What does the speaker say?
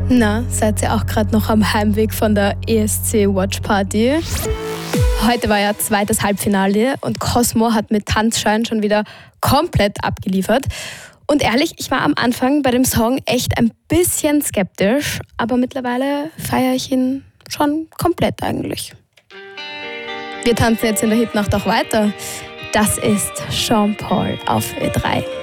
Na, seid ihr auch gerade noch am Heimweg von der ESC Watch Party? Heute war ja zweites Halbfinale und Cosmo hat mit Tanzschein schon wieder komplett abgeliefert. Und ehrlich, ich war am Anfang bei dem Song echt ein bisschen skeptisch, aber mittlerweile feiere ich ihn schon komplett eigentlich. Wir tanzen jetzt in der Hitnacht auch weiter. Das ist Sean Paul auf Ö3.